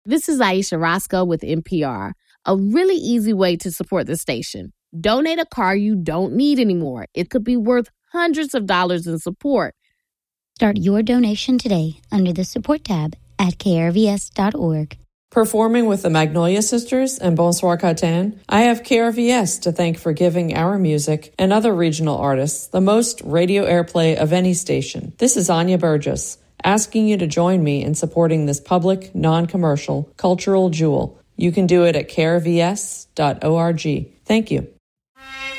This is Aisha Roscoe with NPR. A really easy way to support the station. Donate a car you don't need anymore. It could be worth hundreds of dollars in support. Start your donation today under the support tab at krvs.org. Performing with the Magnolia Sisters and Bonsoir Catan, I have KRVS to thank for giving our music and other regional artists the most radio airplay of any station. This is Anya Burgess, asking you to join me in supporting this public, non-commercial, cultural jewel. You can do it at krvs.org. Thank you.